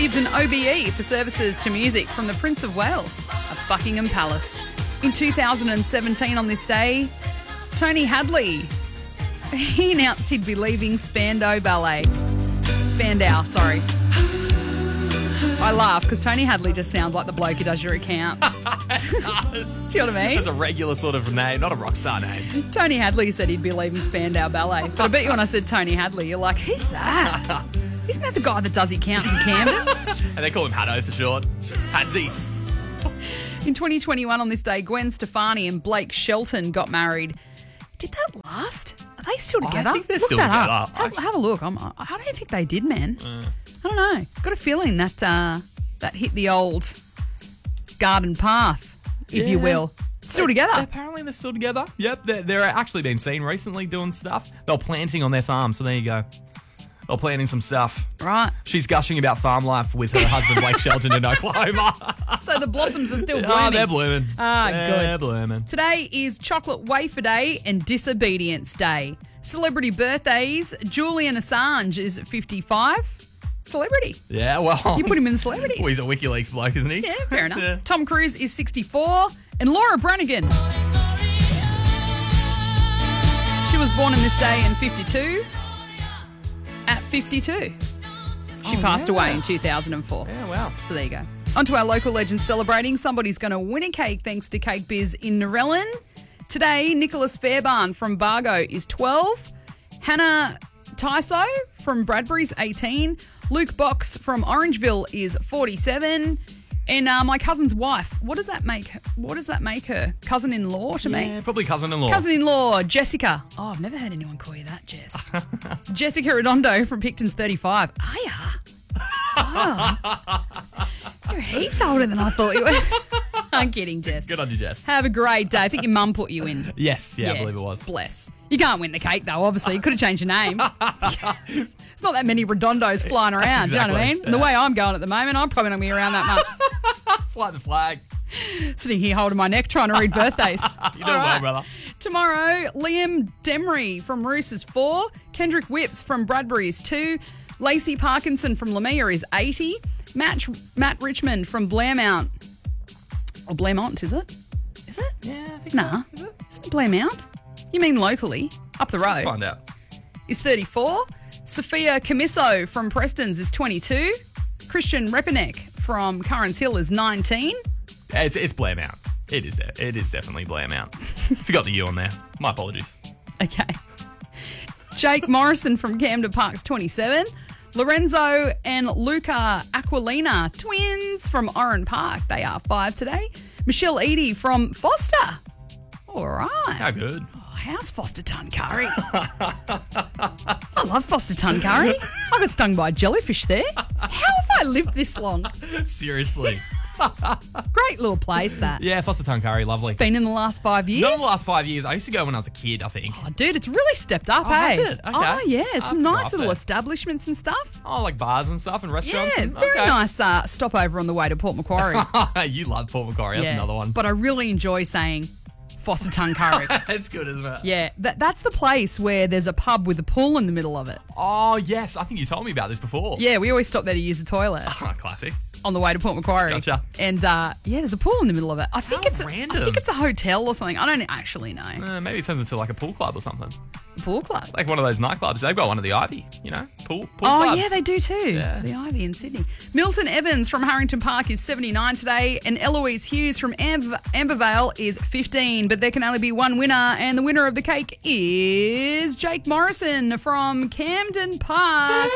received an OBE for services to music from the Prince of Wales at Buckingham Palace. In 2017 on this day, Tony Hadley, he announced he'd be leaving Spandau Ballet. Spandau, sorry. I laugh because Tony Hadley just sounds like the bloke who does your accounts. It does. Do you know what I mean? It's a regular sort of name, not a rock star name. Tony Hadley said he'd be leaving Spandau Ballet. But I bet you when I said Tony Hadley, you're like, who's that? Isn't that the guy that does accounts in Camden? And they call him Haddo for short. Hadsy. In 2021 on this day, Gwen Stefani and Blake Shelton got married. Did that last? Are they still together? I think they're Look still that up. together. Have a look. I don't think they did, man. I don't know. Got a feeling that that hit the old garden path, if you Yeah. will. Still together. Apparently they're still together. Yep, they're actually been seen recently doing stuff. They're planting on their farm, so there you go. They're planting some stuff. Right. She's gushing about farm life with her husband Blake Shelton in Oklahoma. So the blossoms are still blooming. Oh, they're blooming. Ah, good. They're blooming. Today is Chocolate Wafer Day and Disobedience Day. Celebrity birthdays. Julian Assange is 55. Celebrity. Yeah, well. You put him in the celebrities. Well, he's a WikiLeaks bloke, isn't he? Yeah, fair enough. Yeah. Tom Cruise is 64. And Laura Branigan. She was born on this day in 52. At 52. She passed away in 2004. Yeah, wow. So there you go. On to our local legends celebrating. Somebody's going to win a cake thanks to Cake Biz in Narellan. Today, Nicholas Fairbairn from Bargo is 12. Hannah Tyso from Bradbury's 18. Luke Box from Orangeville is 47. And my cousin's wife, what does that make her? Cousin-in-law to me? Yeah, probably cousin-in-law. Cousin-in-law, Jessica. Oh, I've never heard anyone call you that, Jess. Jessica Redondo from Picton's 35. Ah, yeah. Oh. You're heaps older than I thought you were. I'm kidding, Jess. Good on you, Jess. Have a great day. I think your mum put you in. Yes, yeah, I believe it was. Bless. You can't win the cake, though, obviously. You could have changed your name. It's not that many Redondos flying around, do you know what I mean? Exactly, And the way I'm going at the moment, I'm probably not going to be around that much. Fly the flag. Sitting here holding my neck trying to read birthdays. You're doing well, brother. Tomorrow, Liam Demery from Roos is 4. Kendrick Whips from Bradbury is 2. Lacey Parkinson from Lamia is 80. Matt Richmond from Blairmount. Or Blairmont, is it? Is it? Yeah, I think Nah. so. Is it? Isn't it Blairmount? You mean locally, up the road. Let's find out. Is 34. Sophia Camiso from Preston's is 22. Christian Repanek from Currans Hill is 19. It's Blairmount. It is definitely Blairmount. Forgot the U on there. My apologies. Okay. Jake Morrison from Camden Park's 27. Lorenzo and Luca Aquilina, twins from Oran Park. They are 5 today. Michelle Eady from Foster. All right. How good. Oh, how's Foster Ton Curry? I love Foster Ton Curry. I got stung by a jellyfish there. How have I lived this long? Seriously. Great little place, that. Yeah, Foster Tongue Curry, lovely. Been in the last 5 years? Not in the last 5 years. I used to go when I was a kid, I think. Oh, dude, it's really stepped up, Oh, has eh? it? Okay. Oh, yeah. I'll have Some to go nice up little there. establishments and stuff. Oh, like bars and stuff and restaurants. Yeah, and, very okay. nice stopover on the way to Port Macquarie. You love Port Macquarie. That's Yeah. another one. But I really enjoy saying Foster Tongue Curry. It's good, isn't it? Yeah, that's the place where there's a pub with a pool in the middle of it. Oh, yes. I think you told me about this before. Yeah, we always stop there to use the toilet Oh, classic. on the way to Port Macquarie. Gotcha. And yeah, there's a pool in the middle of it. I think How it's random. I think it's a hotel or something. I don't actually know. Maybe it turns into like a pool club or something. Pool club. Like one of those nightclubs. They've got one of the Ivy, pool Oh, clubs. yeah, they do too. Yeah. The Ivy in Sydney. Milton Evans from Harrington Park is 79 today, and Eloise Hughes from Ambervale is 15. But there can only be one winner, and the winner of the cake is Jake Morrison from Camden Park.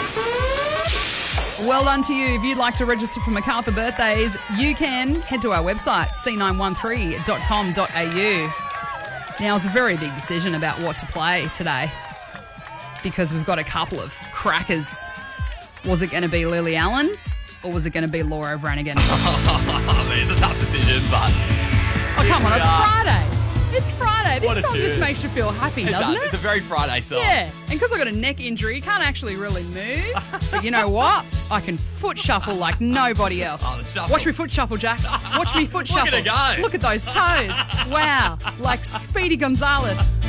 Well done to you. If you'd like to register for MacArthur birthdays, you can head to our website, c913.com.au. Now, it's a very big decision about what to play today because we've got a couple of crackers. Was it going to be Lily Allen or was it going to be Laura Branigan? It's a tough decision, but... Oh, come on, we it's are. Friday. It's Friday. What This a song just tune. makes you feel happy, It doesn't does. it? It's a very Friday song. Yeah, and because I've got a neck injury, can't actually really move. But you know what? I can foot shuffle like nobody else. Oh, the shuffle. Watch me foot shuffle, Jack. Watch me foot Look shuffle. at it go. Look at those toes. Wow, like Speedy Gonzalez.